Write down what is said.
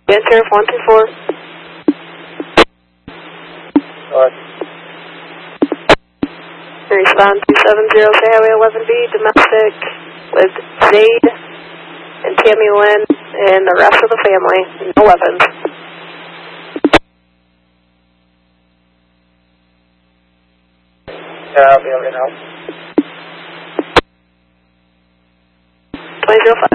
Dan Sheriff 124. Respond 270, say Highway 11B, domestic with Jade and Tammy Lynn and the rest of the family, no weapons. Yeah, I'll be over now. 2005.